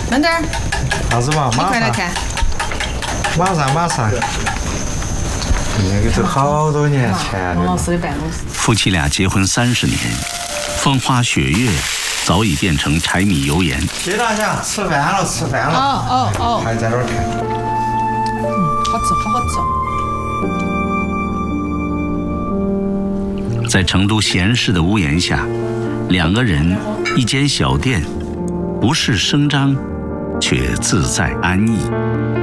慢点儿， 啥子嘛？ 你快来看。 马上。那个都好多年前王老了。 师的办公室。 夫妻俩结婚30年，风花雪月早已变成柴米油盐。 谢大侠，吃饭了。 哦， 还在那儿看。 好吃，好好吃。 在成都闲适的屋檐下，2个人一间小店，不是声张，却自在安逸。